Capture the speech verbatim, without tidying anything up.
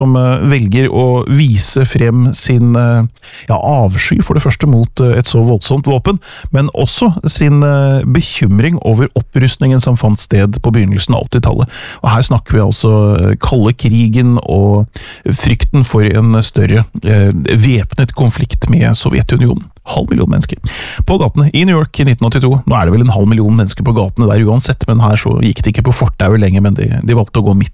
som velger å vise frem sin ja, avsky for det første mot et så voldsomt våpen, men også sin bekymring over opprustningen som fant sted på begynnelsen av åttitallet. Og her snakker vi altså kalde krigen og frykten for en større eh, væpnet konflikt med Sovjetunionen. Halv million mennesker på gatene i New York i nitten åttito. Nå er det vel en halv million mennesker på gatene der uansett, men her så gikk det ikke på fortauet lenger, men de, de valgte å gå midt